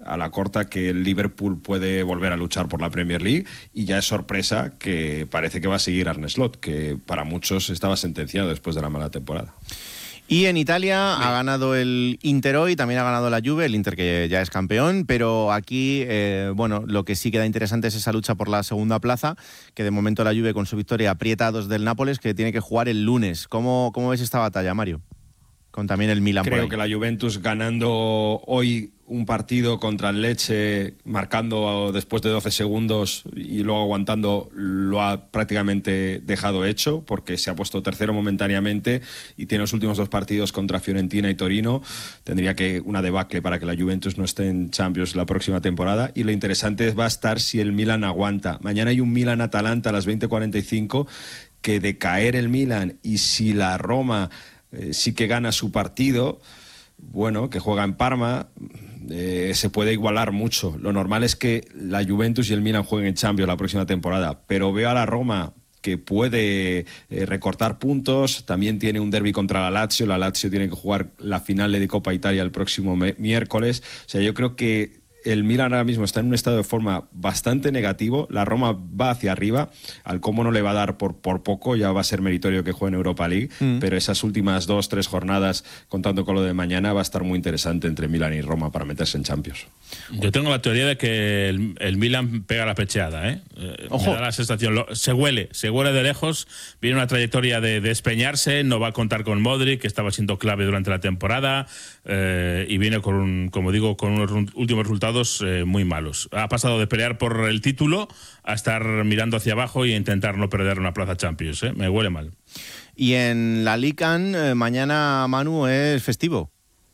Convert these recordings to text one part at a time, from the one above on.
a la corta que el Liverpool puede volver a luchar por la Premier League, y ya es sorpresa que parece que va a seguir Arne Slot, que para muchos estaba sentenciado después de la mala temporada. Y en Italia ha ganado el Inter hoy, también ha ganado la Juve, el Inter que ya es campeón, pero aquí, lo que sí queda interesante es esa lucha por la segunda plaza, que de momento la Juve con su victoria aprieta a 2 del Nápoles, que tiene que jugar el lunes. ¿Cómo ves esta batalla, Mario? Con también el Milan. Creo que la Juventus ganando hoy un partido contra el Lecce, marcando después de 12 segundos y luego aguantando, lo ha prácticamente dejado hecho, porque se ha puesto tercero momentáneamente y tiene los últimos 2 partidos contra Fiorentina y Torino. Tendría que una debacle para que la Juventus no esté en Champions la próxima temporada, y lo interesante va a estar si el Milan aguanta. Mañana hay un Milan-Atalanta a las 20:45, que de caer el Milan y si la Roma sí que gana su partido, que juega en Parma, se puede igualar mucho. Lo normal es que la Juventus y el Milan jueguen en Champions la próxima temporada, pero veo a la Roma que puede recortar puntos. También tiene un derbi contra la Lazio tiene que jugar la final de Copa Italia el próximo miércoles. O sea, yo creo que el Milan ahora mismo está en un estado de forma bastante negativo. La Roma va hacia arriba. Al Como no le va a dar por poco, ya va a ser meritorio que juegue en Europa League, pero esas últimas 2-3 jornadas, contando con lo de mañana, va a estar muy interesante entre Milan y Roma para meterse en Champions. Yo tengo la teoría de que el Milan pega la pecheada, ¿eh? Ojo. Me da la sensación, se huele de lejos. Viene una trayectoria de despeñarse, no va a contar con Modric, que estaba siendo clave durante la temporada, y viene con unos últimos resultados muy malos. Ha pasado de pelear por el título a estar mirando hacia abajo y intentar no perder una plaza Champions, ¿eh? Me huele mal. Y en la Ligue 1, mañana, Manu, es festivo.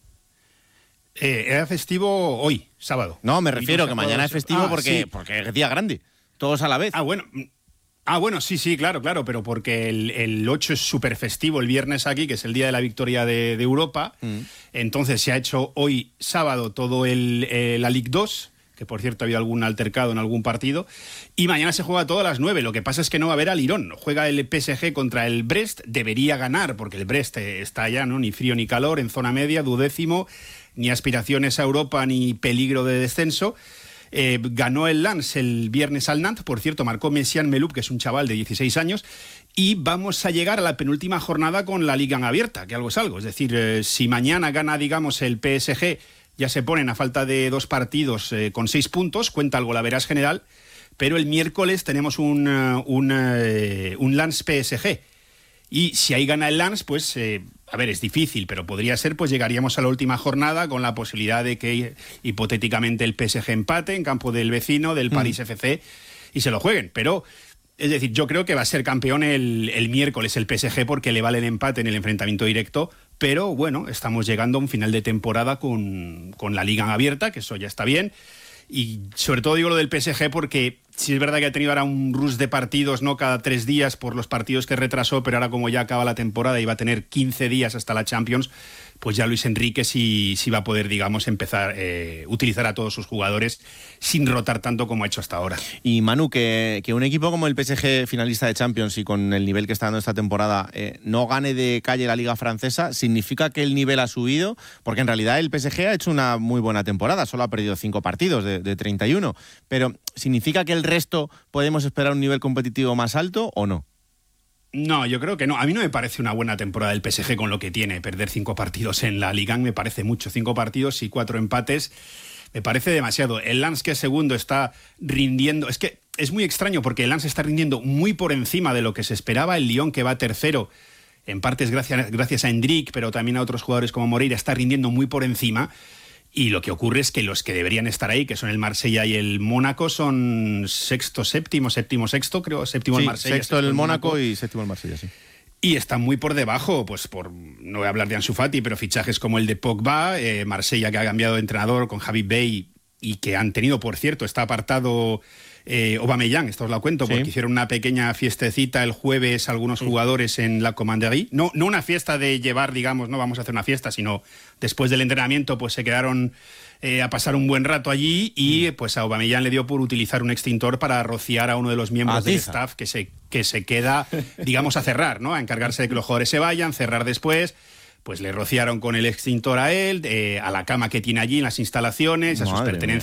Era festivo hoy, sábado. No, me refiero que mañana es festivo porque es día grande. Todos a la vez. Bueno, sí, claro, pero porque el 8 es súper festivo, el viernes aquí, que es el día de la victoria de Europa. Entonces se ha hecho hoy sábado todo la Ligue 2, que por cierto ha habido algún altercado en algún partido, y mañana se juega todo a las 9. Lo que pasa es que no va a haber alirón. Juega el PSG contra el Brest, debería ganar, porque el Brest está allá, ¿no? Ni frío ni calor, en zona media, 12º, ni aspiraciones a Europa, ni peligro de descenso. Ganó el Lens el viernes al Nantes, por cierto, marcó Messian Meloup, que es un chaval de 16 años, y vamos a llegar a la penúltima jornada con la Liga abierta, que algo es algo. Es decir, si mañana gana, digamos, el PSG, ya se ponen a falta de 2 partidos con 6 puntos, cuenta el golaveras general, pero el miércoles tenemos un Lens PSG. Y si ahí gana el Lens, pues, es difícil, pero podría ser, pues llegaríamos a la última jornada con la posibilidad de que hipotéticamente el PSG empate en campo del vecino, del Paris FC, y se lo jueguen. Pero, es decir, yo creo que va a ser campeón el miércoles el PSG, porque le vale el empate en el enfrentamiento directo, pero bueno, estamos llegando a un final de temporada con la Liga abierta, que eso ya está bien. Y sobre todo digo lo del PSG porque sí es verdad que ha tenido ahora un rush de partidos, ¿no?, cada 3 días por los partidos que retrasó, pero ahora como ya acaba la temporada y va a tener 15 días hasta la Champions, pues ya Luis Enrique sí va a poder, digamos, empezar a utilizar a todos sus jugadores sin rotar tanto como ha hecho hasta ahora. Y Manu, que un equipo como el PSG, finalista de Champions y con el nivel que está dando esta temporada, no gane de calle la Liga francesa, ¿significa que el nivel ha subido? Porque en realidad el PSG ha hecho una muy buena temporada, solo ha perdido 5 partidos de 31, pero ¿significa que el resto podemos esperar un nivel competitivo más alto o no? No, yo creo que no. A mí no me parece una buena temporada del PSG con lo que tiene. Perder 5 partidos en la Liga me parece mucho. 5 partidos y 4 empates me parece demasiado. El Lens, que es segundo, está rindiendo. Es que es muy extraño porque el Lens está rindiendo muy por encima de lo que se esperaba. El Lyon, que va tercero, en partes gracias a Endrick, pero también a otros jugadores como Moreira, está rindiendo muy por encima. Y lo que ocurre es que los que deberían estar ahí, que son el Marsella y el Mónaco, son sexto, séptimo, sexto, creo, séptimo el Marsella. Sexto el Mónaco y séptimo el Marsella, sí. Y están muy por debajo, pues no voy a hablar de Ansu Fati, pero fichajes como el de Pogba, Marsella, que ha cambiado de entrenador con Javi Bey y que han tenido, por cierto, está apartado Aubameyang, esto os lo cuento, porque hicieron una pequeña fiestecita el jueves algunos jugadores en la Commanderie. No una fiesta de llevar, digamos, no vamos a hacer una fiesta, sino después del entrenamiento pues se quedaron a pasar un buen rato allí y pues a Aubameyang le dio por utilizar un extintor para rociar a uno de los miembros del staff que se queda, digamos, a cerrar, ¿no? A encargarse de que los jugadores se vayan, cerrar después. Pues le rociaron con el extintor a él, a la cama que tiene allí en las instalaciones, a sus pertenencias